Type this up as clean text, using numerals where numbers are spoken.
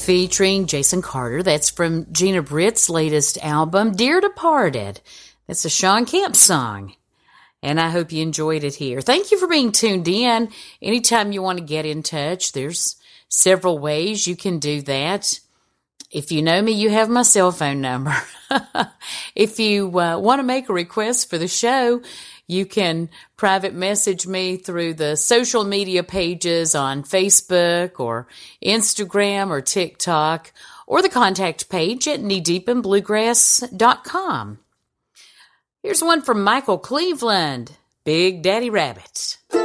featuring Jason Carter. That's from Gina Britt's latest album, Dear Departed. That's a Sean Kemp song. And I hope you enjoyed it here. Thank you for being tuned in. Anytime you want to get in touch, there's several ways you can do that. If you know me, you have my cell phone number. If you want to make a request for the show, you can private message me through the social media pages on Facebook or Instagram or TikTok, or the contact page at kneedeepinbluegrass.com. Here's one from Michael Cleveland, Big Daddy Rabbit.